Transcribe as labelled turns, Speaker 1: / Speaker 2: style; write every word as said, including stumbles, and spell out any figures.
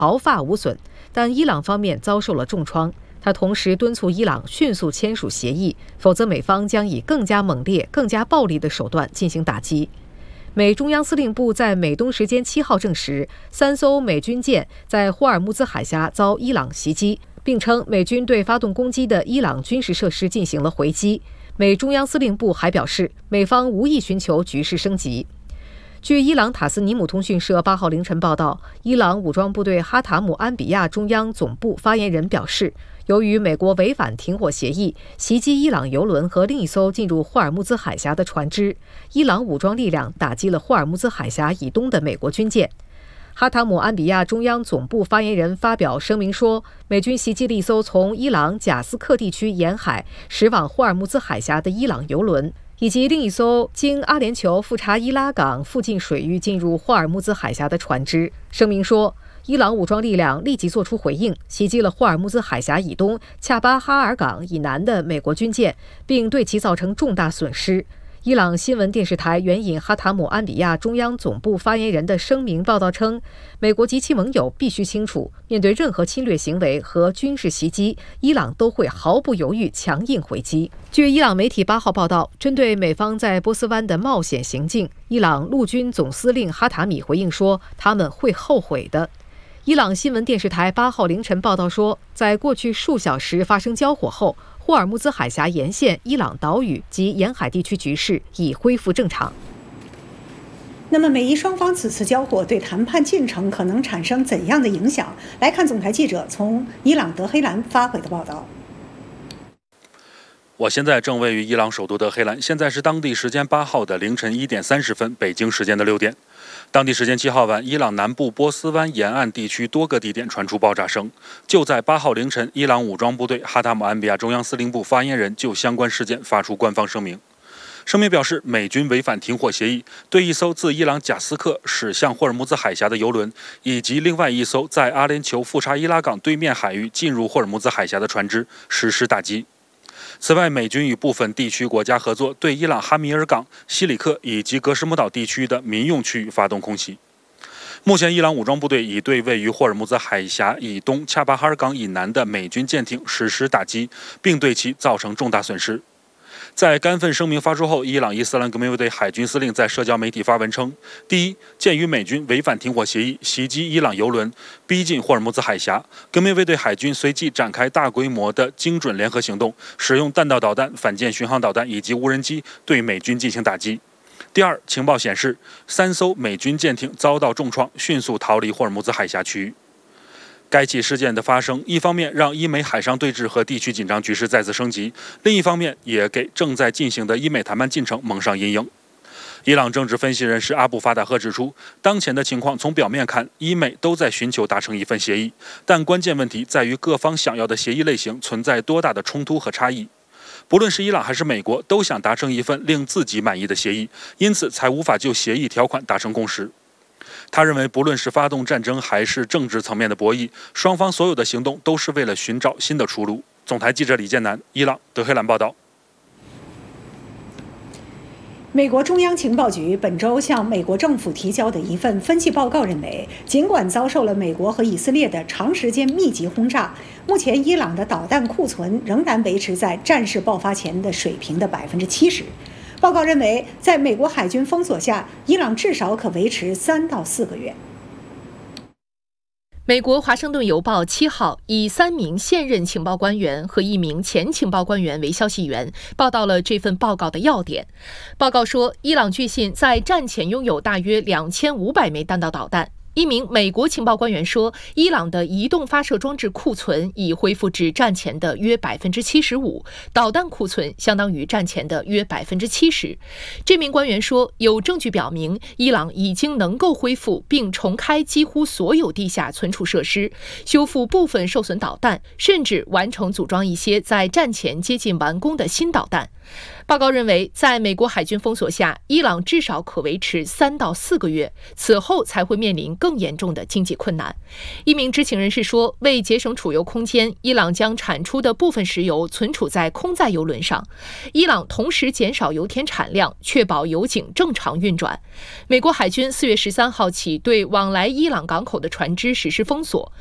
Speaker 1: 毫发无损，但伊朗方面遭受了重创。他同时敦促伊朗迅速签署协议，否则美方将以更加猛烈、更加暴力的手段进行打击。美中央司令部在美东时间七号证实，三艘美军舰在霍尔木兹海峡遭伊朗袭击，并称美军对发动攻击的伊朗军事设施进行了回击。美中央司令部还表示，美方无意寻求局势升级。据伊朗塔斯尼姆通讯社八号凌晨报道，伊朗武装部队哈塔姆安比亚中央总部发言人表示，由于美国违反停火协议，袭击伊朗油轮和另一艘进入霍尔木兹海峡的船只，伊朗武装力量打击了霍尔木兹海峡以东的美国军舰。哈塔姆安比亚中央总部发言人发表声明说，美军袭击了一艘从伊朗贾斯克地区沿海驶往霍尔木兹海峡的伊朗油轮，以及另一艘经阿联酋富查伊拉港附近水域进入霍尔木兹海峡的船只。声明说，伊朗武装力量立即作出回应，袭击了霍尔木兹海峡以东恰巴哈尔港以南的美国军舰，并对其造成重大损失。伊朗新闻电视台援引哈塔姆安比亚中央总部发言人的声明报道称，美国及其盟友必须清楚，面对任何侵略行为和军事袭击，伊朗都会毫不犹豫强硬回击。据伊朗媒体八号报道，针对美方在波斯湾的冒险行径，伊朗陆军总司令哈塔米回应说，他们会后悔的。伊朗新闻电视台八号凌晨报道说，在过去数小时发生交火后，霍尔木兹海峡沿线伊朗岛屿及沿海地区局势已恢复正常。
Speaker 2: 那么，美伊双方此次交火对谈判进程可能产生怎样的影响？来看总台记者从伊朗德黑兰发回的报道。
Speaker 3: 我现在正位于伊朗首都德黑兰，现在是当地时间八号的凌晨一点三十分，北京时间的六点。当地时间七号晚，伊朗南部波斯湾沿岸地区多个地点传出爆炸声。就在八号凌晨，伊朗武装部队哈塔姆安比亚中央司令部发言人就相关事件发出官方声明。声明表示，美军违反停火协议，对一艘自伊朗贾斯克驶向霍尔木兹海峡的油轮，以及另外一艘在阿联酋富查伊拉港对面海域进入霍尔木兹海峡的船只实施打击。此外，美军与部分地区国家合作，对伊朗哈米尔港、西里克以及格什木岛地区的民用区域发动空袭。目前，伊朗武装部队已对位于霍尔木兹海峡以东恰巴哈尔港以南的美军舰艇实施打击，并对其造成重大损失。在该份声明发出后，伊朗伊斯兰革命卫队海军司令在社交媒体发文称：第一，鉴于美军违反停火协议，袭击伊朗油轮，逼近霍尔木兹海峡，革命卫队海军随即展开大规模的精准联合行动，使用弹道导弹、反舰巡航导弹以及无人机对美军进行打击。第二，情报显示，三艘美军舰艇遭到重创，迅速逃离霍尔木兹海峡区域。该起事件的发生，一方面让伊美海上对峙和地区紧张局势再次升级，另一方面也给正在进行的伊美谈判进程蒙上阴影。伊朗政治分析人士阿布法达赫指出，当前的情况从表面看，伊美都在寻求达成一份协议，但关键问题在于各方想要的协议类型存在多大的冲突和差异。不论是伊朗还是美国，都想达成一份令自己满意的协议，因此才无法就协议条款达成共识。他认为，不论是发动战争还是政治层面的博弈，双方所有的行动都是为了寻找新的出路。总台记者李建南，伊朗德黑兰报道。
Speaker 2: 美国中央情报局本周向美国政府提交的一份分析报告认为，尽管遭受了美国和以色列的长时间密集轰炸，目前伊朗的导弹库存仍然维持在战事爆发前的水平的百分之七十。报告认为，在美国海军封锁下，伊朗至少可维持三到四个月。
Speaker 4: 美国《华盛顿邮报》七号以三名现任情报官员和一名前情报官员为消息源，报道了这份报告的要点。报告说，伊朗据信在战前拥有大约两千五百枚弹道导弹。一名美国情报官员说，伊朗的移动发射装置库存已恢复至战前的约百分之七十五，导弹库存相当于战前的约百分之七十。这名官员说，有证据表明，伊朗已经能够恢复并重开几乎所有地下存储设施，修复部分受损导弹，甚至完成组装一些在战前接近完工的新导弹。报告认为，在美国海军封锁下，伊朗至少可维持三到四个月，此后才会面临更严重的经济困难。一名知情人士说，为节省储油空间，伊朗将产出的部分石油存储在空载油轮上。伊朗同时减少油田产量，确保油井正常运转。美国海军四月十三号起对往来伊朗港口的船只实施封锁。